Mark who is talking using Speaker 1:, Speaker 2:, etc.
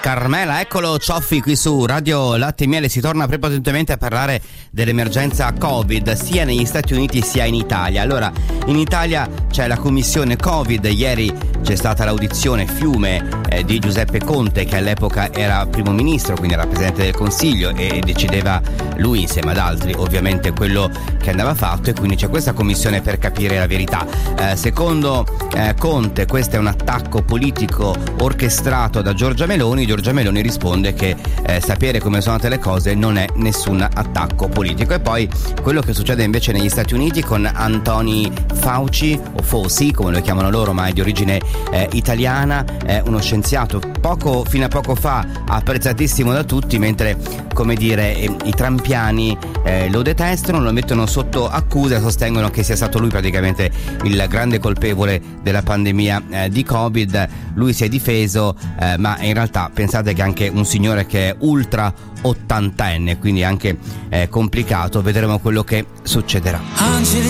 Speaker 1: Carmela, eccolo Cioffi qui su Radio Latte e Miele. Si torna prepotentemente a parlare dell'emergenza Covid sia negli Stati Uniti sia in Italia. Allora, in Italia c'è la commissione Covid. Ieri c'è stata l'audizione fiume di Giuseppe Conte, che all'epoca era primo ministro, quindi era presidente del Consiglio, e decideva lui insieme ad altri ovviamente quello che andava fatto, e quindi c'è questa commissione per capire la verità. Secondo Conte questo è un attacco politico orchestrato da Giorgia Meloni. Giorgia Meloni risponde che sapere come sono andate le cose non è nessun attacco politico. E poi quello che succede invece negli Stati Uniti con Anthony Fauci, o Fauci come lo chiamano loro, ma è di origine italiana, è uno scienziato fino a poco fa apprezzatissimo da tutti, mentre come dire i trampiani lo detestano, lo mettono sotto accusa e sostengono che sia stato lui praticamente il grande colpevole della pandemia di Covid. Lui si è difeso, ma in realtà pensate che anche un signore che è ultra ottantenne, quindi anche complicato. Vedremo quello che succederà.
Speaker 2: Angeli